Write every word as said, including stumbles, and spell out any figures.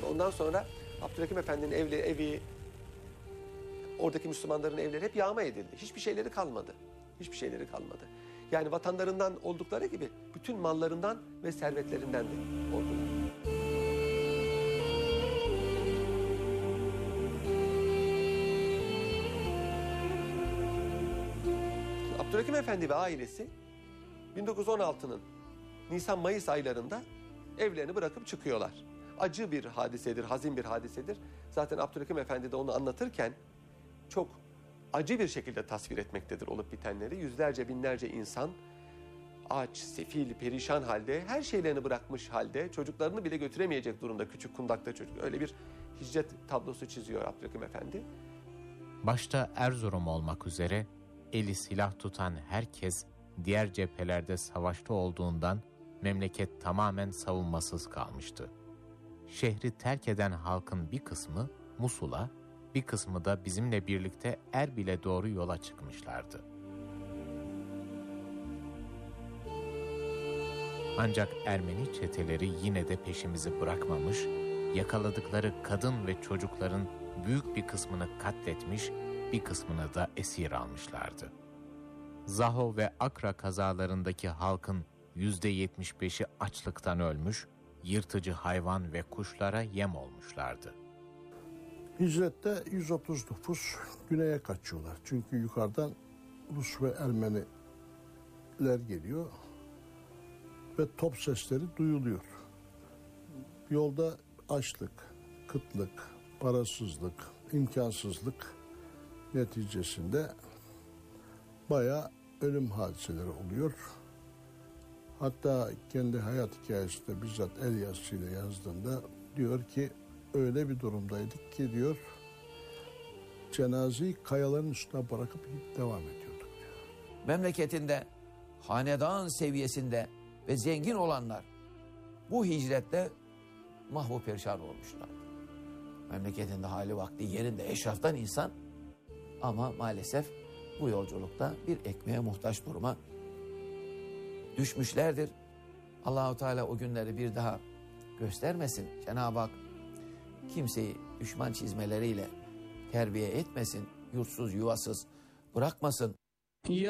Ondan sonra Abdülhakim Efendi'nin evli, evi, oradaki Müslümanların evleri hep yağma edildi. Hiçbir şeyleri kalmadı. Hiçbir şeyleri kalmadı. Yani vatanlarından oldukları gibi bütün mallarından ve servetlerinden de oldular. Abdülhakim Efendi ve ailesi bin dokuz yüz on altının Nisan-Mayıs aylarında evlerini bırakıp çıkıyorlar. Acı bir hadisedir, hazin bir hadisedir. Zaten Abdülhakim Efendi de onu anlatırken çok acı bir şekilde tasvir etmektedir olup bitenleri. Yüzlerce, binlerce insan aç, sefil, perişan halde, her şeylerini bırakmış halde, çocuklarını bile götüremeyecek durumda, küçük kundakta çocuk. Öyle bir hicret tablosu çiziyor Abdülhakim Efendi. Başta Erzurum olmak üzere eli silah tutan herkes diğer cephelerde savaşta olduğundan memleket tamamen savunmasız kalmıştı. Şehri terk eden halkın bir kısmı Musul'a, bir kısmı da bizimle birlikte Erbil'e doğru yola çıkmışlardı. Ancak Ermeni çeteleri yine de peşimizi bırakmamış, yakaladıkları kadın ve çocukların büyük bir kısmını katletmiş, bir kısmını da esir almışlardı. Zaho ve Akra kazalarındaki halkın yüzde yetmiş beşi açlıktan ölmüş, yırtıcı hayvan ve kuşlara yem olmuşlardı. Hicrette yüz otuz nüfus güneye kaçıyorlar. Çünkü yukarıdan Rus ve Ermeniler geliyor ve top sesleri duyuluyor. Yolda açlık, kıtlık, parasızlık, imkansızlık neticesinde bayağı ölüm hadiseleri oluyor. Hatta kendi hayat hikayesinde bizzat el yazısıyla yazdığında diyor ki öyle bir durumdaydık ki diyor cenazeyi kayaların üstüne bırakıp devam ediyorduk diyor. Memleketinde hanedan seviyesinde ve zengin olanlar bu hicrette mahvu perişan olmuşlardı. Memleketinde hali vakti yerinde eşraftan insan ama maalesef bu yolculukta bir ekmeğe muhtaç duruma düşmüşlerdir. Allah-u Teala o günleri bir daha göstermesin. Cenab-ı Hak kimseyi düşman çizmeleriyle terbiye etmesin, yurtsuz yuvasız bırakmasın.